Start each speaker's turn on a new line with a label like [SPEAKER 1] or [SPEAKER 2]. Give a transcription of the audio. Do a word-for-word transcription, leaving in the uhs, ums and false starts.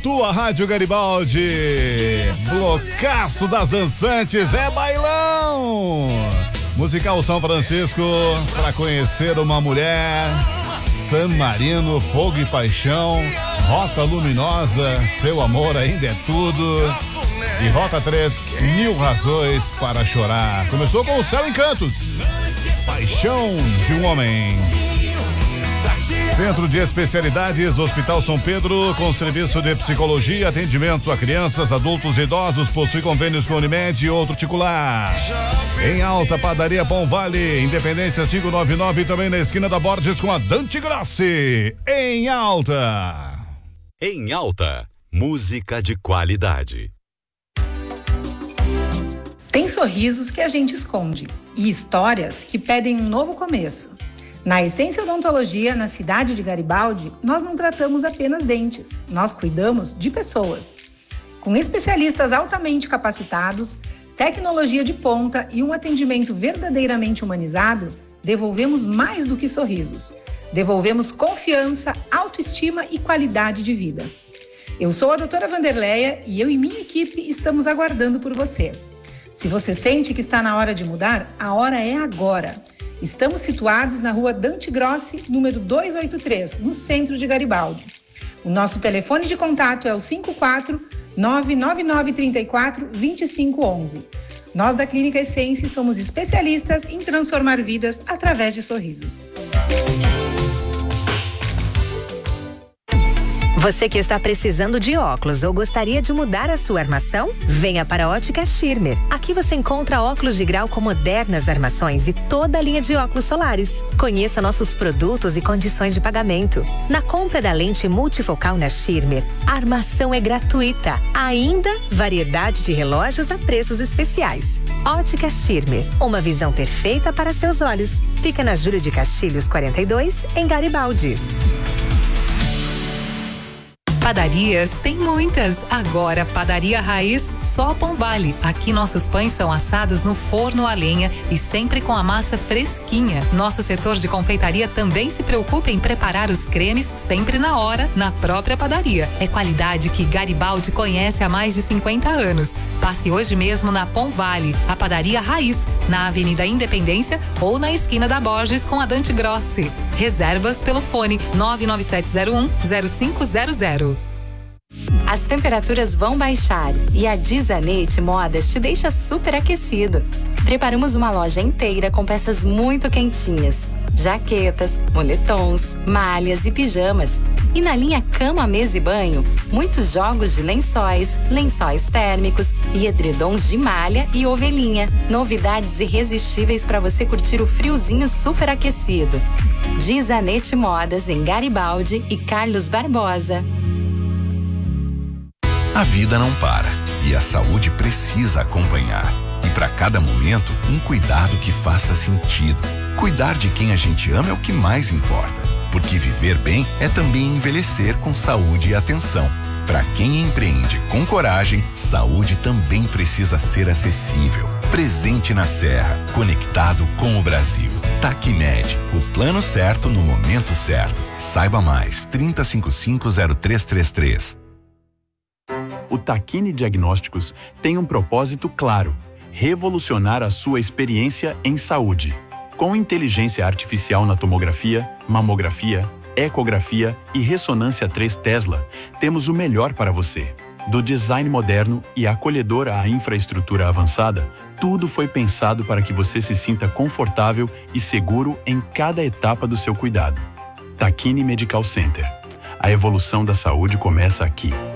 [SPEAKER 1] tua Rádio Garibaldi. Blocaço das dançantes é bailão. Musical São Francisco, para conhecer uma mulher. San Marino, Fogo e Paixão. Rota Luminosa, Seu Amor Ainda É Tudo. E Rota três, Mil Razões para Chorar. Começou com o Céu Encantos. Paixão de um Homem. Centro de Especialidades, Hospital São Pedro, com serviço de psicologia, atendimento a crianças, adultos e idosos, possui convênios com Unimed e outro particular. Em Alta, Padaria Pão Vale, Independência quinhentos e noventa e nove, também na esquina da Borges com a Dante Grossi. Em Alta.
[SPEAKER 2] Em Alta, música de qualidade.
[SPEAKER 3] Tem sorrisos que a gente esconde e histórias que pedem um novo começo. Na Essência Odontologia, na cidade de Garibaldi, nós não tratamos apenas dentes, nós cuidamos de pessoas. Com especialistas altamente capacitados, tecnologia de ponta e um atendimento verdadeiramente humanizado, devolvemos mais do que sorrisos. Devolvemos confiança, autoestima e qualidade de vida. Eu sou a doutora Vanderleia e eu e minha equipe estamos aguardando por você. Se você sente que está na hora de mudar, a hora é agora. Estamos situados na rua Dante Grossi, número duzentos e oitenta e três, no centro de Garibaldi. O nosso telefone de contato é o cinco quatro nove nove nove três quatro dois cinco um um. Nós da Clínica Essência somos especialistas em transformar vidas através de sorrisos.
[SPEAKER 4] Você que está precisando de óculos ou gostaria de mudar a sua armação? Venha para a Ótica Schirmer. Aqui você encontra óculos de grau com modernas armações e toda a linha de óculos solares. Conheça nossos produtos e condições de pagamento. Na compra da lente multifocal na Schirmer, a armação é gratuita. Ainda, variedade de relógios a preços especiais. Ótica Schirmer, uma visão perfeita para seus olhos. Fica na Júlio de Castilhos quarenta e dois, em Garibaldi.
[SPEAKER 5] Padarias tem muitas. Agora, Padaria Raiz, só Pão Vale. Aqui nossos pães são assados no forno a lenha e sempre com a massa fresquinha. Nosso setor de confeitaria também se preocupa em preparar os cremes sempre na hora, na própria padaria. É qualidade que Garibaldi conhece há mais de cinquenta anos. Passe hoje mesmo na Pão Vale, a Padaria Raiz, na Avenida Independência ou na esquina da Borges com a Dante Grossi. Reservas pelo fone nove nove sete zero um zero cinco zero zero.
[SPEAKER 6] As temperaturas vão baixar e a Dizanete Modas te deixa super aquecido. Preparamos uma loja inteira com peças muito quentinhas. Jaquetas, moletons, malhas e pijamas. E na linha cama, mesa e banho, muitos jogos de lençóis, lençóis térmicos e edredons de malha e ovelhinha. Novidades irresistíveis para você curtir o friozinho super aquecido. Dizanete Modas em Garibaldi e Carlos Barbosa.
[SPEAKER 7] A vida não para e a saúde precisa acompanhar. E para cada momento, um cuidado que faça sentido. Cuidar de quem a gente ama é o que mais importa. Porque viver bem é também envelhecer com saúde e atenção. Para quem empreende com coragem, saúde também precisa ser acessível. Presente na Serra, conectado com o Brasil. Tacmed, o plano certo no momento certo. Saiba mais, trinta e cinquenta e cinco zero três trinta e três.
[SPEAKER 8] O Tacchini Diagnósticos tem um propósito claro: revolucionar a sua experiência em saúde. Com inteligência artificial na tomografia, mamografia, ecografia e ressonância três Tesla, temos o melhor para você. Do design moderno e acolhedor à infraestrutura avançada, tudo foi pensado para que você se sinta confortável e seguro em cada etapa do seu cuidado. Tacchini Medical Center. A evolução da saúde começa aqui.